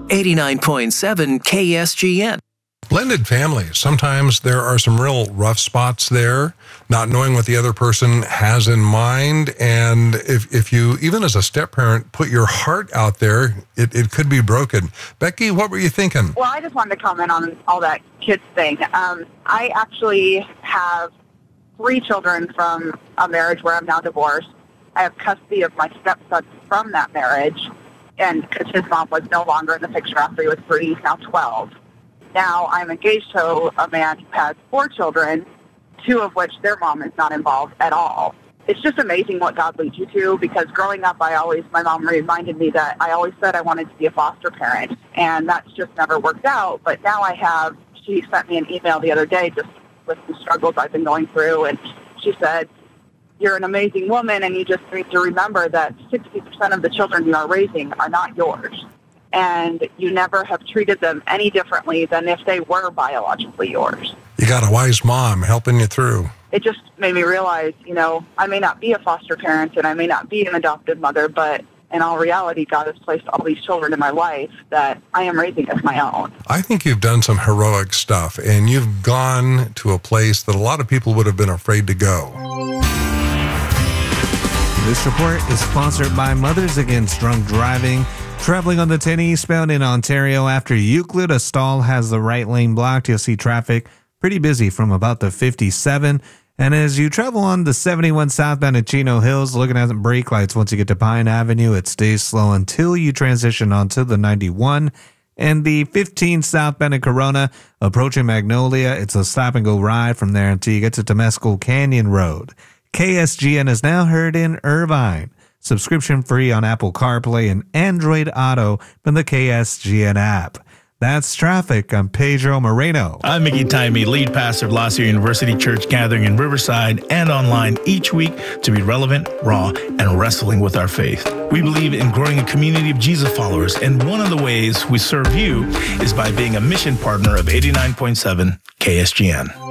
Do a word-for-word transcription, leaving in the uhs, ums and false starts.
eighty-nine point seven K S G N. Blended families, sometimes there are some real rough spots there, not knowing what the other person has in mind. And if, if you, even as a step-parent, put your heart out there, it, it could be broken. Becky, what were you thinking? Well, I just wanted to comment on all that kids thing. Um, I actually have three children from a marriage where I'm now divorced. I have custody of my stepson from that marriage, and because his mom was no longer in the picture after he was three, he's now twelve. Now I'm engaged to a man who has four children, two of which their mom is not involved at all. It's just amazing what God leads you to, because growing up, I always, my mom reminded me that I always said I wanted to be a foster parent, and that's just never worked out. But now I have, she sent me an email the other day just with some struggles I've been going through, and she said, you're an amazing woman, and you just need to remember that sixty percent of the children you are raising are not yours. And you never have treated them any differently than if they were biologically yours. You got a wise mom helping you through. It just made me realize, you know, I may not be a foster parent and I may not be an adopted mother, but in all reality, God has placed all these children in my life that I am raising as my own. I think you've done some heroic stuff, and you've gone to a place that a lot of people would have been afraid to go. This report is sponsored by Mothers Against Drunk Driving. Traveling on the ten eastbound in Ontario after Euclid, a stall has the right lane blocked. You'll see traffic pretty busy from about the fifty-seven. And as you travel on the seventy-one southbound at Chino Hills, looking at the brake lights once you get to Pine Avenue, it stays slow until you transition onto the ninety-one. And the fifteen southbound at Corona, approaching Magnolia, it's a stop-and-go ride from there until you get to Temescal Canyon Road. K S G N is now heard in Irvine. Subscription free on Apple CarPlay and Android Auto from the K S G N app. That's traffic. I'm Pedro Moreno. I'm Mickey Taime, lead pastor of La Sierra University Church, gathering in Riverside and online each week to be relevant, raw, and wrestling with our faith. We believe in growing a community of Jesus followers, and one of the ways we serve you is by being a mission partner of eighty-nine point seven K S G N.